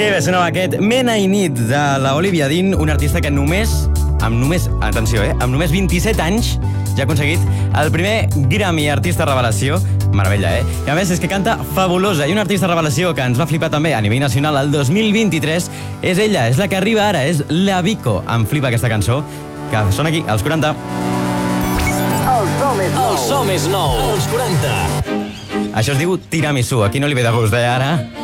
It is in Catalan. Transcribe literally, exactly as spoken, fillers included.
Que bé sonava aquest Mena i nit de la Olivia Dean, una artista que només, amb només, atenció, eh, amb només vint-i-set anys ja ha aconseguit el primer Grammy Artista Revelació. Meravella, eh? I a més és que canta fabulosa. I una artista revelació que ens va flipar també a nivell nacional el dos mil vint-i-tres és ella, és la que arriba ara, és la Vico. Em flipa aquesta cançó, que sona aquí, als quaranta. El som és nou. El som és nou. Els quaranta. Això es diu tiramisú. A qui no li ve de gust, eh, ara?